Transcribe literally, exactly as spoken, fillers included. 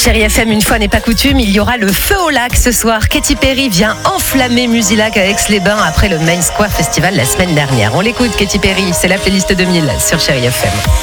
Chérie F M, une fois n'est pas coutume, il y aura le feu au lac ce soir. Katy Perry vient enflammer Musilac à Aix-les-Bains après le Main Square Festival la semaine dernière. On l'écoute, Katy Perry, c'est la playlist deux mille sur Chérie F M.